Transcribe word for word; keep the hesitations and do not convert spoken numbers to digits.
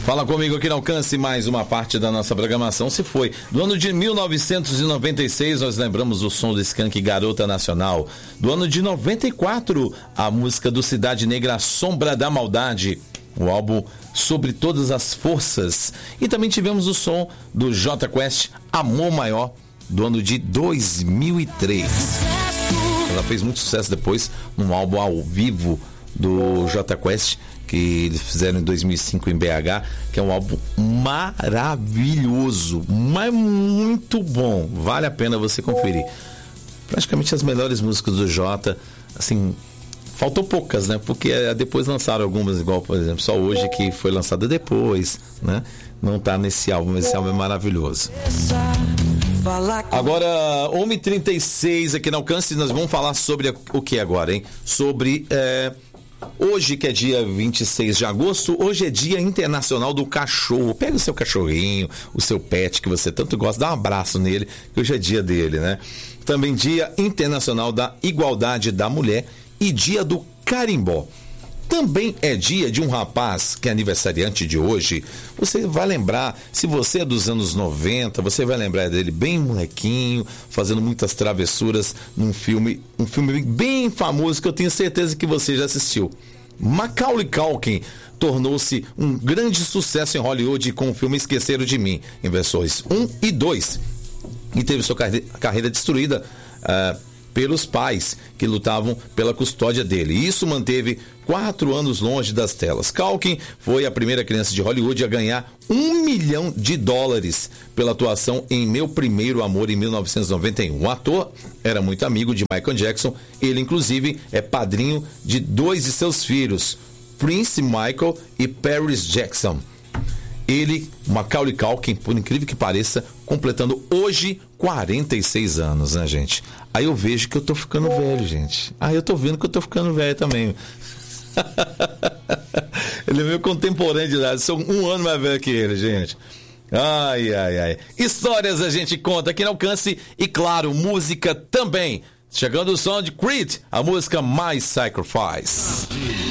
Fala comigo aqui no Alcance, mais uma parte da nossa programação se foi. Do ano de mil novecentos e noventa e seis, nós lembramos o som do Skank, Garota Nacional. Do ano de noventa e quatro, a música do Cidade Negra, A Sombra da Maldade. O álbum Sobre Todas as Forças. E também tivemos o som do Jota Quest, Amor Maior, do ano de dois mil e três. Ela fez muito sucesso depois num álbum ao vivo do Jota Quest, que eles fizeram em dois mil e cinco em B H, que é um álbum maravilhoso, mas muito bom, vale a pena você conferir. Praticamente as melhores músicas do Jota, assim, faltou poucas, né? Porque depois lançaram algumas, igual, por exemplo, Só Hoje, que foi lançada depois, né? Não tá nesse álbum, mas esse álbum é maravilhoso. Agora, uma e trinta e seis aqui no Alcance, nós vamos falar sobre o que agora, hein? Sobre... É... Hoje, que é dia vinte e seis de agosto, hoje é Dia Internacional do Cachorro. Pega o seu cachorrinho, o seu pet que você tanto gosta, dá um abraço nele, que hoje é dia dele, né? Também Dia Internacional da Igualdade da Mulher e Dia do Carimbó. Também é dia de um rapaz que é aniversariante de hoje. Você vai lembrar, se você é dos anos noventa, você vai lembrar dele bem molequinho, fazendo muitas travessuras num filme, um filme bem famoso que eu tenho certeza que você já assistiu. Macaulay Culkin tornou-se um grande sucesso em Hollywood com o filme Esqueceram de Mim, em versões um e dois. E teve sua carre- carreira destruída uh, pelos pais que lutavam pela custódia dele. E isso manteve quatro anos longe das telas. Culkin foi a primeira criança de Hollywood a ganhar um milhão de dólares pela atuação em Meu Primeiro Amor, em mil novecentos e noventa e um. O ator era muito amigo de Michael Jackson. Ele, inclusive, é padrinho de dois de seus filhos, Prince Michael e Paris Jackson. Ele, Macaulay Culkin, por incrível que pareça, completando hoje quarenta e seis anos, né, gente? Aí eu vejo que eu tô ficando velho, gente. Aí eu tô vendo que eu tô ficando velho também. Ele é meu contemporâneo de idade, sou um ano mais velho que ele, gente. Ai, ai, ai. Histórias a gente conta aqui no Alcance e, claro, música também. Chegando o som de Creed, a música My Sacrifice.